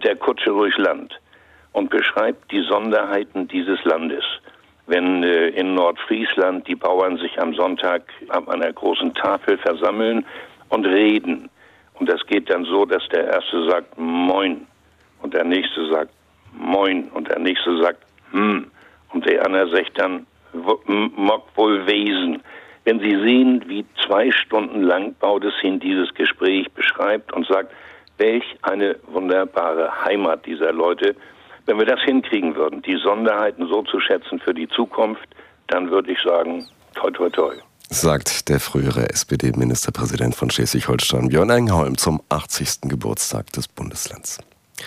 mit der Kutsche durchs Land und beschreibt die Sonderheiten dieses Landes. Wenn in Nordfriesland die Bauern sich am Sonntag an einer großen Tafel versammeln und reden. Und das geht dann so, dass der Erste sagt Moin und der Nächste sagt Moin und der Nächste sagt und der andere sagt dann Mock wohl Wesen. Wenn Sie sehen, wie 2 Stunden lang Baudissin dieses Gespräch beschreibt und sagt, welch eine wunderbare Heimat dieser Leute. Wenn wir das hinkriegen würden, die Sonderheiten so zu schätzen für die Zukunft, dann würde ich sagen, toi, toi, toi. Sagt der frühere SPD-Ministerpräsident von Schleswig-Holstein, Björn Engholm, zum 80. Geburtstag des Bundeslands.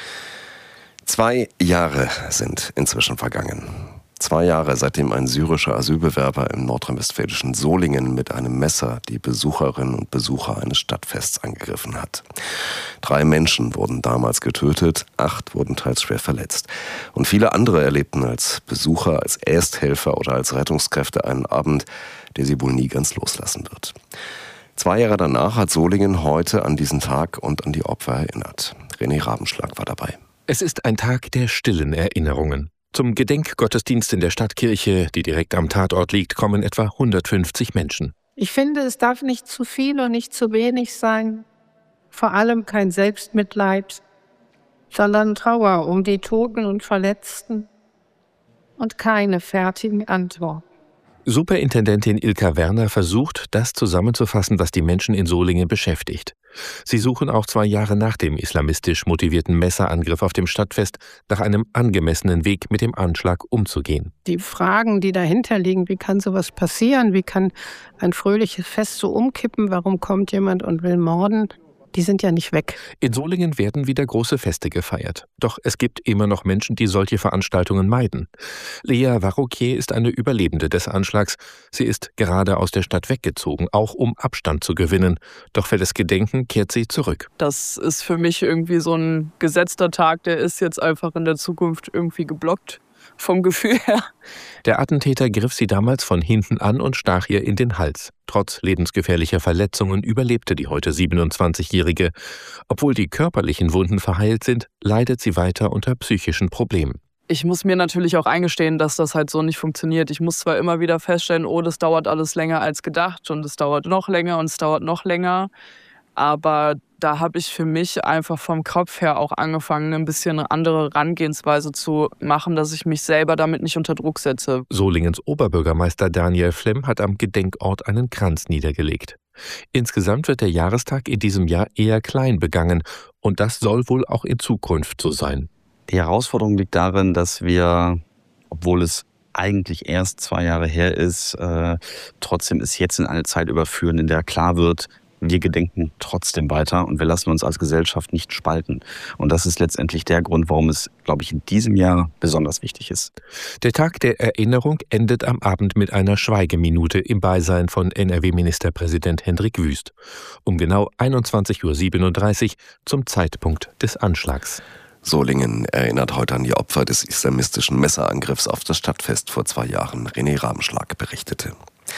2 Jahre sind inzwischen vergangen. 2 Jahre, seitdem ein syrischer Asylbewerber im nordrhein-westfälischen Solingen mit einem Messer die Besucherinnen und Besucher eines Stadtfests angegriffen hat. 3 Menschen wurden damals getötet, 8 wurden teils schwer verletzt. Und viele andere erlebten als Besucher, als Ersthelfer oder als Rettungskräfte einen Abend, der sie wohl nie ganz loslassen wird. 2 Jahre danach hat Solingen heute an diesen Tag und an die Opfer erinnert. René Rabenschlag war dabei. Es ist ein Tag der stillen Erinnerungen. Zum Gedenkgottesdienst in der Stadtkirche, die direkt am Tatort liegt, kommen etwa 150 Menschen. Ich finde, es darf nicht zu viel und nicht zu wenig sein. Vor allem kein Selbstmitleid, sondern Trauer um die Toten und Verletzten und keine fertigen Antworten. Superintendentin Ilka Werner versucht, das zusammenzufassen, was die Menschen in Solingen beschäftigt. Sie suchen auch 2 Jahre nach dem islamistisch motivierten Messerangriff auf dem Stadtfest nach einem angemessenen Weg, mit dem Anschlag umzugehen. Die Fragen, die dahinter liegen, wie kann sowas passieren? Wie kann ein fröhliches Fest so umkippen? Warum kommt jemand und will morden? Die sind ja nicht weg. In Solingen werden wieder große Feste gefeiert. Doch es gibt immer noch Menschen, die solche Veranstaltungen meiden. Lea Varroquier ist eine Überlebende des Anschlags. Sie ist gerade aus der Stadt weggezogen, auch um Abstand zu gewinnen. Doch für das Gedenken kehrt sie zurück. Das ist für mich irgendwie so ein gesetzter Tag, der ist jetzt einfach in der Zukunft irgendwie geblockt. Vom Gefühl her. Der Attentäter griff sie damals von hinten an und stach ihr in den Hals. Trotz lebensgefährlicher Verletzungen überlebte die heute 27-Jährige. Obwohl die körperlichen Wunden verheilt sind, leidet sie weiter unter psychischen Problemen. Ich muss mir natürlich auch eingestehen, dass das halt so nicht funktioniert. Ich muss zwar immer wieder feststellen, das dauert alles länger als gedacht und es dauert noch länger und es dauert noch länger. Aber da habe ich für mich einfach vom Kopf her auch angefangen, ein bisschen eine andere Herangehensweise zu machen, dass ich mich selber damit nicht unter Druck setze. Solingens Oberbürgermeister Daniel Flemm hat am Gedenkort einen Kranz niedergelegt. Insgesamt wird der Jahrestag in diesem Jahr eher klein begangen und das soll wohl auch in Zukunft so sein. Die Herausforderung liegt darin, dass wir, obwohl es eigentlich erst 2 Jahre her ist, trotzdem es jetzt in eine Zeit überführen, in der klar wird, wir gedenken trotzdem weiter und wir lassen uns als Gesellschaft nicht spalten. Und das ist letztendlich der Grund, warum es, glaube ich, in diesem Jahr besonders wichtig ist. Der Tag der Erinnerung endet am Abend mit einer Schweigeminute im Beisein von NRW-Ministerpräsident Hendrik Wüst. Um genau 21:37 Uhr zum Zeitpunkt des Anschlags. Solingen erinnert heute an die Opfer des islamistischen Messerangriffs auf das Stadtfest vor 2 Jahren. René Rabenschlag berichtete.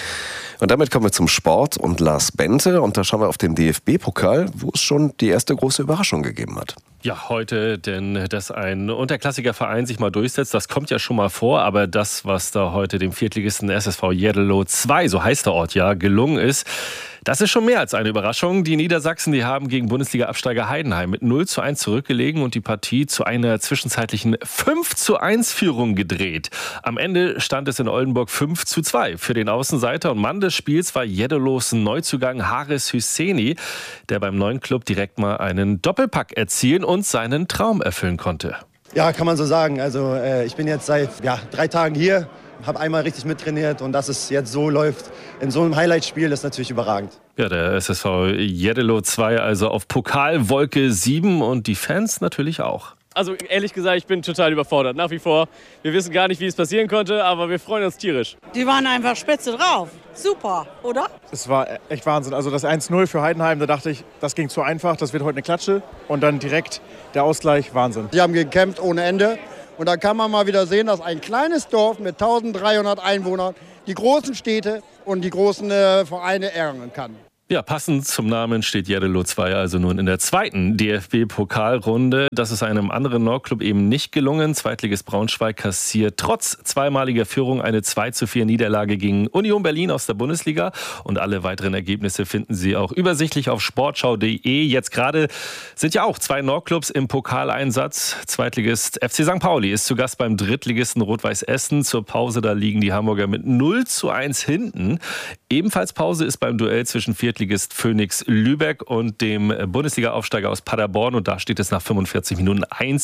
Und damit kommen wir zum Sport und Lars Bente. Und da schauen wir auf den DFB-Pokal, wo es schon die erste große Überraschung gegeben hat. Ja, heute, denn dass ein unterklassiger Verein sich mal durchsetzt, das kommt ja schon mal vor. Aber das, was da heute dem Viertligisten SSV Jeddelo 2, so heißt der Ort ja, gelungen ist, das ist schon mehr als eine Überraschung. Die Niedersachsen, die haben gegen Bundesliga-Absteiger Heidenheim mit 0:1 zurückgelegen und die Partie zu einer zwischenzeitlichen 5:1-Führung gedreht. Am Ende stand es in Oldenburg 5:2. Für den Außenseiter und Mann des Spiels war Jeddelos Neuzugang Haris Hüseni, der beim neuen Club direkt mal einen Doppelpack erzielen und seinen Traum erfüllen konnte. Ja, kann man so sagen. Also ich bin jetzt seit 3 Tagen hier, habe einmal richtig mittrainiert und dass es jetzt so läuft in so einem Highlight-Spiel, ist natürlich überragend. Ja, der SSV Jeddelo 2 also auf Pokalwolke 7 und die Fans natürlich auch. Also ehrlich gesagt, ich bin total überfordert, nach wie vor. Wir wissen gar nicht, wie es passieren konnte, aber wir freuen uns tierisch. Die waren einfach spitze drauf. Super, oder? Es war echt Wahnsinn. Also das 1:0 für Heidenheim, da dachte ich, das ging zu einfach, das wird heute eine Klatsche. Und dann direkt der Ausgleich, Wahnsinn. Die haben gekämpft ohne Ende. Und da kann man mal wieder sehen, dass ein kleines Dorf mit 1300 Einwohnern die großen Städte und die großen Vereine ärgern kann. Ja, passend zum Namen steht Jeddelo 2 also nun in der zweiten DFB-Pokalrunde. Das ist einem anderen Nordclub eben nicht gelungen. Zweitligist Braunschweig kassiert trotz zweimaliger Führung eine 2:4 Niederlage gegen Union Berlin aus der Bundesliga. Und alle weiteren Ergebnisse finden Sie auch übersichtlich auf sportschau.de. Jetzt gerade sind ja auch zwei Nordclubs im Pokaleinsatz. Zweitligist FC St. Pauli ist zu Gast beim Drittligisten Rot-Weiß Essen. Zur Pause, da liegen die Hamburger mit 0:1 hinten. Ebenfalls Pause ist beim Duell zwischen Viertligist Phoenix Lübeck und dem Bundesliga-Aufsteiger aus Paderborn. Und da steht es nach 45 Minuten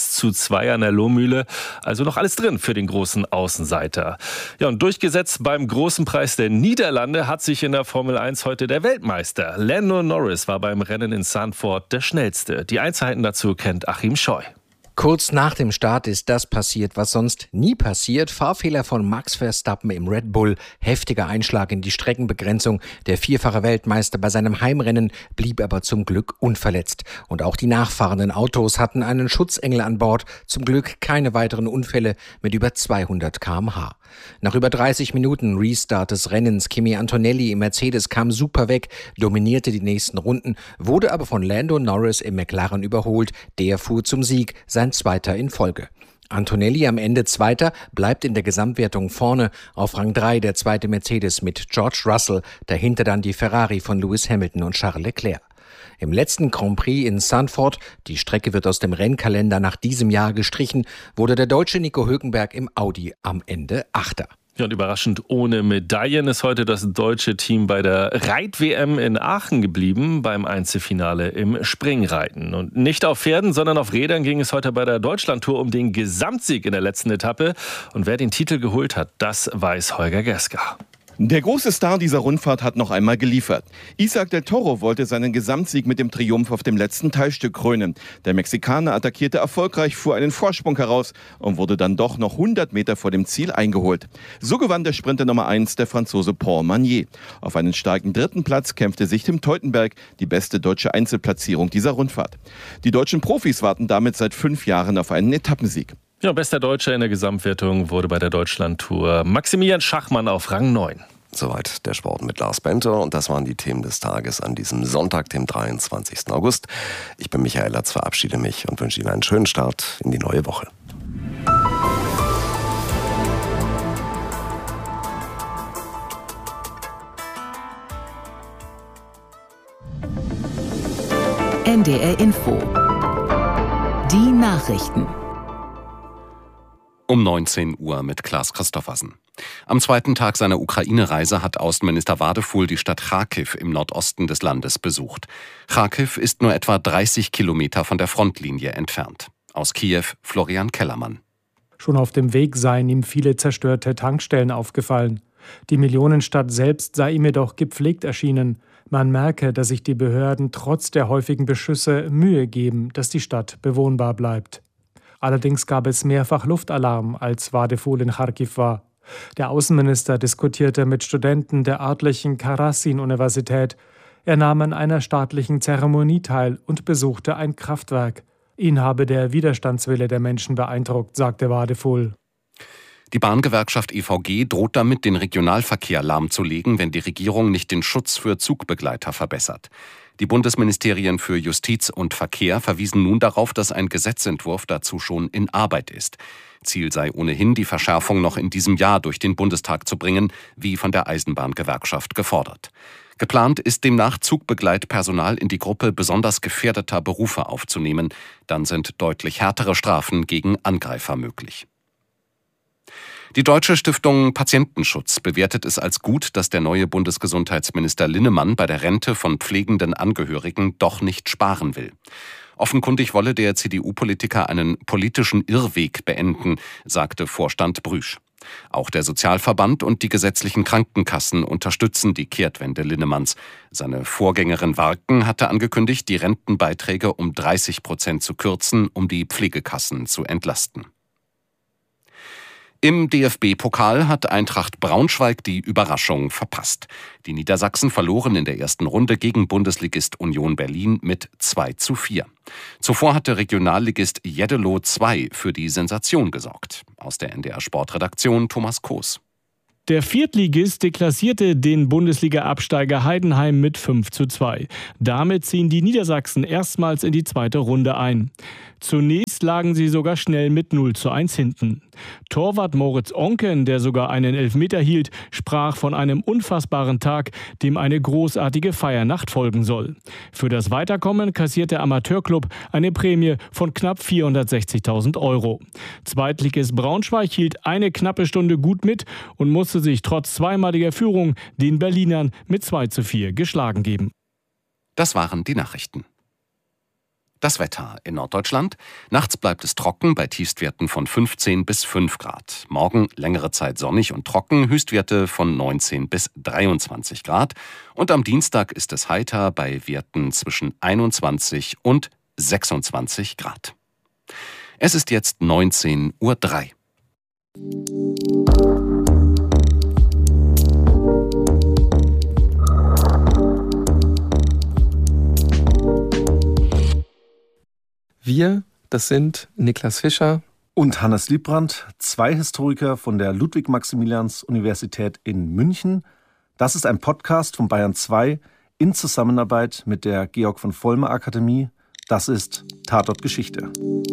1:2 an der Lohmühle. Also noch alles drin für den großen Außenseiter. Ja, und durchgesetzt beim großen Preis der Niederlande hat sich in der Formel 1 heute der Weltmeister. Lando Norris war beim Rennen in Zandvoort der Schnellste. Die Einzelheiten dazu kennt Achim Scheu. Kurz nach dem Start ist das passiert, was sonst nie passiert. Fahrfehler von Max Verstappen im Red Bull, heftiger Einschlag in die Streckenbegrenzung. Der vierfache Weltmeister bei seinem Heimrennen blieb aber zum Glück unverletzt. Und auch die nachfahrenden Autos hatten einen Schutzengel an Bord. Zum Glück keine weiteren Unfälle mit über 200 km/h. Nach über 30 Minuten Restart des Rennens, Kimi Antonelli im Mercedes kam super weg, dominierte die nächsten Runden, wurde aber von Lando Norris im McLaren überholt. Der fuhr zum Sieg, sein zweiter in Folge. Antonelli am Ende Zweiter, bleibt in der Gesamtwertung vorne. Auf Rang 3 der zweite Mercedes mit George Russell, dahinter dann die Ferrari von Lewis Hamilton und Charles Leclerc. Im letzten Grand Prix in Zandvoort, die Strecke wird aus dem Rennkalender nach diesem Jahr gestrichen, wurde der deutsche Nico Hülkenberg im Audi am Ende Achter. Ja, und überraschend ohne Medaillen ist heute das deutsche Team bei der Reit-WM in Aachen geblieben, beim Einzelfinale im Springreiten. Und nicht auf Pferden, sondern auf Rädern ging es heute bei der Deutschlandtour um den Gesamtsieg in der letzten Etappe. Und wer den Titel geholt hat, das weiß Holger Geska. Der große Star dieser Rundfahrt hat noch einmal geliefert. Isaac del Toro wollte seinen Gesamtsieg mit dem Triumph auf dem letzten Teilstück krönen. Der Mexikaner attackierte erfolgreich, fuhr einen Vorsprung heraus und wurde dann doch noch 100 Meter vor dem Ziel eingeholt. So gewann der Sprinter Nummer 1, der Franzose Paul Magnier. Auf einen starken dritten Platz kämpfte sich Tim Teutenberg, die beste deutsche Einzelplatzierung dieser Rundfahrt. Die deutschen Profis warten damit seit 5 Jahren auf einen Etappensieg. Ja, bester Deutscher in der Gesamtwertung wurde bei der Deutschlandtour Maximilian Schachmann auf Rang 9. Soweit der Sport mit Lars Bente und das waren die Themen des Tages an diesem Sonntag, dem 23. August. Ich bin Michael Latz, verabschiede mich und wünsche Ihnen einen schönen Start in die neue Woche. NDR Info. Die Nachrichten. Um 19 Uhr mit Klaas Christoffersen. Am zweiten Tag seiner Ukraine-Reise hat Außenminister Wadefuhl die Stadt Charkiw im Nordosten des Landes besucht. Charkiw ist nur etwa 30 Kilometer von der Frontlinie entfernt. Aus Kiew Florian Kellermann. Schon auf dem Weg seien ihm viele zerstörte Tankstellen aufgefallen. Die Millionenstadt selbst sei ihm jedoch gepflegt erschienen. Man merke, dass sich die Behörden trotz der häufigen Beschüsse Mühe geben, dass die Stadt bewohnbar bleibt. Allerdings gab es mehrfach Luftalarm, als Wadefuhl in Charkiw war. Der Außenminister diskutierte mit Studenten der örtlichen Karasin-Universität. Er nahm an einer staatlichen Zeremonie teil und besuchte ein Kraftwerk. Ihn habe der Widerstandswille der Menschen beeindruckt, sagte Wadefuhl. Die Bahngewerkschaft EVG droht damit, den Regionalverkehr lahmzulegen, wenn die Regierung nicht den Schutz für Zugbegleiter verbessert. Die Bundesministerien für Justiz und Verkehr verwiesen nun darauf, dass ein Gesetzentwurf dazu schon in Arbeit ist. Ziel sei ohnehin, die Verschärfung noch in diesem Jahr durch den Bundestag zu bringen, wie von der Eisenbahngewerkschaft gefordert. Geplant ist demnach, Zugbegleitpersonal in die Gruppe besonders gefährdeter Berufe aufzunehmen. Dann sind deutlich härtere Strafen gegen Angreifer möglich. Die Deutsche Stiftung Patientenschutz bewertet es als gut, dass der neue Bundesgesundheitsminister Linnemann bei der Rente von pflegenden Angehörigen doch nicht sparen will. Offenkundig wolle der CDU-Politiker einen politischen Irrweg beenden, sagte Vorstand Brüsch. Auch der Sozialverband und die gesetzlichen Krankenkassen unterstützen die Kehrtwende Linnemanns. Seine Vorgängerin Warken hatte angekündigt, die Rentenbeiträge um 30% zu kürzen, um die Pflegekassen zu entlasten. Im DFB-Pokal hat Eintracht Braunschweig die Überraschung verpasst. Die Niedersachsen verloren in der ersten Runde gegen Bundesligist Union Berlin mit 2:4. Zuvor hatte Regionalligist Jeddelo 2 für die Sensation gesorgt. Aus der NDR Sportredaktion Thomas Koos. Der Viertligist deklassierte den Bundesliga-Absteiger Heidenheim mit 5:2. Damit ziehen die Niedersachsen erstmals in die zweite Runde ein. Zunächst lagen sie sogar schnell mit 0:1 hinten. Torwart Moritz Onken, der sogar einen Elfmeter hielt, sprach von einem unfassbaren Tag, dem eine großartige Feiernacht folgen soll. Für das Weiterkommen kassiert der Amateurklub eine Prämie von knapp 460.000 €. Zweitligist Braunschweig hielt eine knappe Stunde gut mit und musste sich trotz zweimaliger Führung den Berlinern mit 2:4 geschlagen geben. Das waren die Nachrichten. Das Wetter in Norddeutschland. Nachts bleibt es trocken bei Tiefstwerten von 15 bis 5 Grad. Morgen längere Zeit sonnig und trocken, Höchstwerte von 19 bis 23 Grad. Und am Dienstag ist es heiter bei Werten zwischen 21 und 26 Grad. Es ist jetzt 19:03 Uhr. Wir, das sind Niklas Fischer und Hannes Liebrandt, 2 Historiker von der Ludwig-Maximilians-Universität in München. Das ist ein Podcast von Bayern 2 in Zusammenarbeit mit der Georg von Vollmer Akademie. Das ist Tatort Geschichte.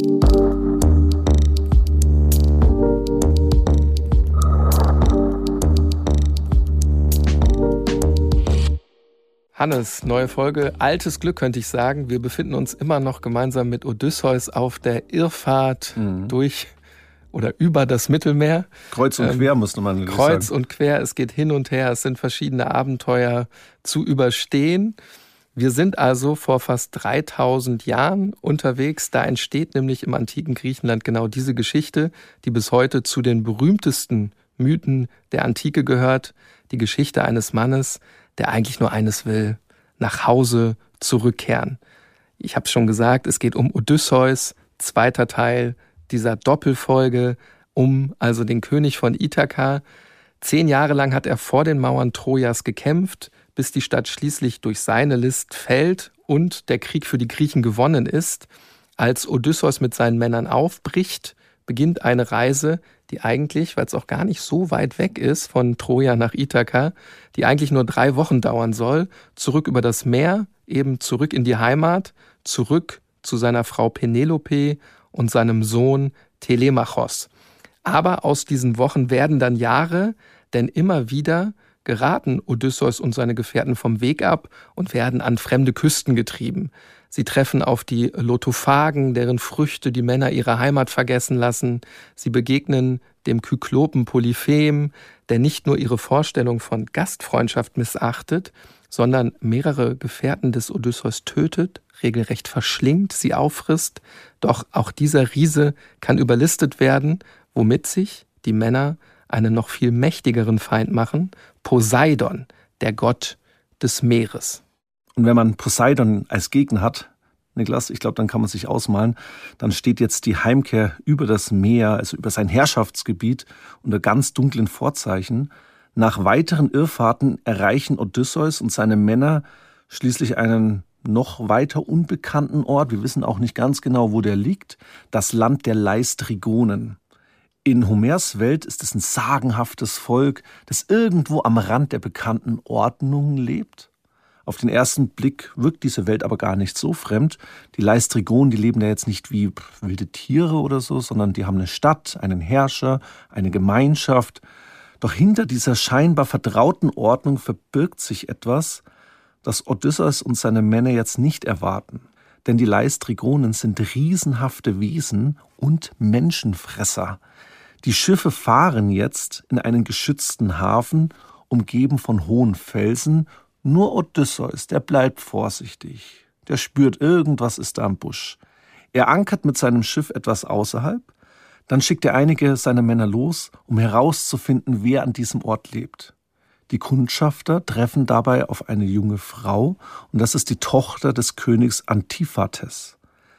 Hannes, neue Folge, altes Glück könnte ich sagen. Wir befinden uns immer noch gemeinsam mit Odysseus auf der Irrfahrt durch oder über das Mittelmeer. Kreuz und quer, musste man sagen. Kreuz und quer, es geht hin und her, es sind verschiedene Abenteuer zu überstehen. Wir sind also vor fast 3000 Jahren unterwegs. Da entsteht nämlich im antiken Griechenland genau diese Geschichte, die bis heute zu den berühmtesten Mythen der Antike gehört. Die Geschichte eines Mannes, der eigentlich nur eines will, nach Hause zurückkehren. Ich habe es schon gesagt, es geht um Odysseus, zweiter Teil dieser Doppelfolge, um also den König von Ithaka. 10 Jahre lang hat er vor den Mauern Trojas gekämpft, bis die Stadt schließlich durch seine List fällt und der Krieg für die Griechen gewonnen ist. Als Odysseus mit seinen Männern aufbricht, beginnt eine Reise, die eigentlich, weil es auch gar nicht so weit weg ist von Troja nach Ithaka, die eigentlich nur 3 Wochen dauern soll, zurück über das Meer, eben zurück in die Heimat, zurück zu seiner Frau Penelope und seinem Sohn Telemachos. Aber aus diesen Wochen werden dann Jahre, denn immer wieder geraten Odysseus und seine Gefährten vom Weg ab und werden an fremde Küsten getrieben. Sie treffen auf die Lotophagen, deren Früchte die Männer ihre Heimat vergessen lassen. Sie begegnen dem Kyklopen Polyphem, der nicht nur ihre Vorstellung von Gastfreundschaft missachtet, sondern mehrere Gefährten des Odysseus tötet, regelrecht verschlingt, sie auffrisst. Doch auch dieser Riese kann überlistet werden, womit sich die Männer einen noch viel mächtigeren Feind machen, Poseidon, der Gott des Meeres. Und wenn man Poseidon als Gegner hat, Niklas, ich glaube, dann kann man sich ausmalen, dann steht jetzt die Heimkehr über das Meer, also über sein Herrschaftsgebiet, unter ganz dunklen Vorzeichen. Nach weiteren Irrfahrten erreichen Odysseus und seine Männer schließlich einen noch weiter unbekannten Ort. Wir wissen auch nicht ganz genau, wo der liegt. Das Land der Leistrigonen. In Homers Welt ist es ein sagenhaftes Volk, das irgendwo am Rand der bekannten Ordnung lebt. Auf den ersten Blick wirkt diese Welt aber gar nicht so fremd. Die Leistrigonen, die leben da jetzt nicht wie wilde Tiere oder so, sondern die haben eine Stadt, einen Herrscher, eine Gemeinschaft. Doch hinter dieser scheinbar vertrauten Ordnung verbirgt sich etwas, das Odysseus und seine Männer jetzt nicht erwarten. Denn die Leistrigonen sind riesenhafte Wesen und Menschenfresser. Die Schiffe fahren jetzt in einen geschützten Hafen, umgeben von hohen Felsen. Nur Odysseus, der bleibt vorsichtig. Der spürt, irgendwas ist da im Busch. Er ankert mit seinem Schiff etwas außerhalb. Dann schickt er einige seiner Männer los, um herauszufinden, wer an diesem Ort lebt. Die Kundschafter treffen dabei auf eine junge Frau, und das ist die Tochter des Königs Antiphates.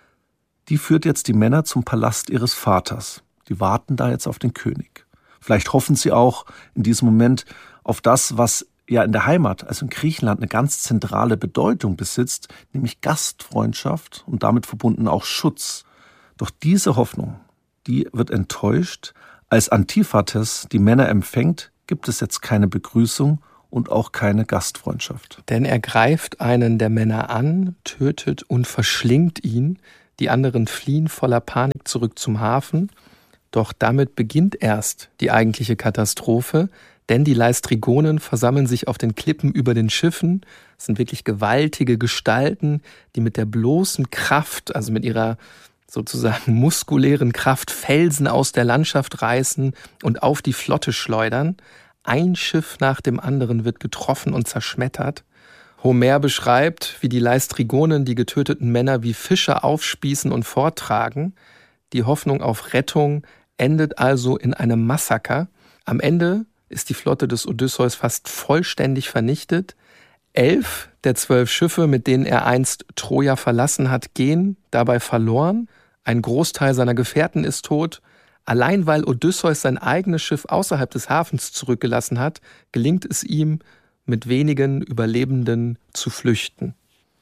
Die führt jetzt die Männer zum Palast ihres Vaters. Die warten da jetzt auf den König. Vielleicht hoffen sie auch in diesem Moment auf das, was ja in der Heimat, also in Griechenland, eine ganz zentrale Bedeutung besitzt, nämlich Gastfreundschaft und damit verbunden auch Schutz. Doch diese Hoffnung, die wird enttäuscht, als Antiphates die Männer empfängt, gibt es jetzt keine Begrüßung und auch keine Gastfreundschaft. Denn er greift einen der Männer an, tötet und verschlingt ihn. Die anderen fliehen voller Panik zurück zum Hafen. Doch damit beginnt erst die eigentliche Katastrophe, denn die Laistrygonen versammeln sich auf den Klippen über den Schiffen. Es sind wirklich gewaltige Gestalten, die mit der bloßen Kraft, also mit ihrer sozusagen muskulären Kraft, Felsen aus der Landschaft reißen und auf die Flotte schleudern. Ein Schiff nach dem anderen wird getroffen und zerschmettert. Homer beschreibt, wie die Laistrygonen die getöteten Männer wie Fische aufspießen und forttragen. Die Hoffnung auf Rettung endet also in einem Massaker. Am Ende ist die Flotte des Odysseus fast vollständig vernichtet. 11 der 12 Schiffe, mit denen er einst Troja verlassen hat, gehen dabei verloren. Ein Großteil seiner Gefährten ist tot. Allein weil Odysseus sein eigenes Schiff außerhalb des Hafens zurückgelassen hat, gelingt es ihm, mit wenigen Überlebenden zu flüchten.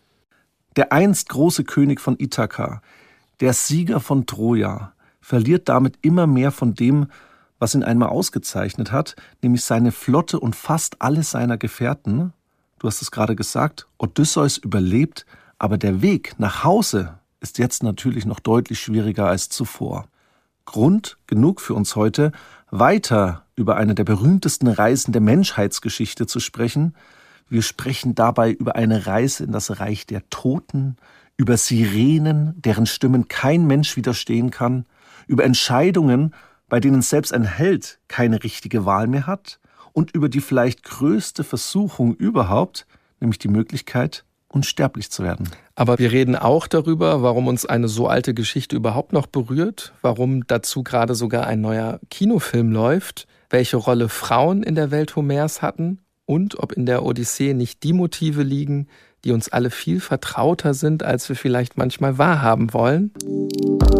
Der einst große König von Ithaka, der Sieger von Troja, verliert damit immer mehr von dem, was ihn einmal ausgezeichnet hat, nämlich seine Flotte und fast alle seiner Gefährten. Du hast es gerade gesagt, Odysseus überlebt, aber der Weg nach Hause ist jetzt natürlich noch deutlich schwieriger als zuvor. Grund genug für uns heute, weiter über eine der berühmtesten Reisen der Menschheitsgeschichte zu sprechen. Wir sprechen dabei über eine Reise in das Reich der Toten, über Sirenen, deren Stimmen kein Mensch widerstehen kann, über Entscheidungen, bei denen selbst ein Held keine richtige Wahl mehr hat, und über die vielleicht größte Versuchung überhaupt, nämlich die Möglichkeit, unsterblich zu werden. Aber wir reden auch darüber, warum uns eine so alte Geschichte überhaupt noch berührt, warum dazu gerade sogar ein neuer Kinofilm läuft, welche Rolle Frauen in der Welt Homers hatten und ob in der Odyssee nicht die Motive liegen, die uns alle viel vertrauter sind, als wir vielleicht manchmal wahrhaben wollen.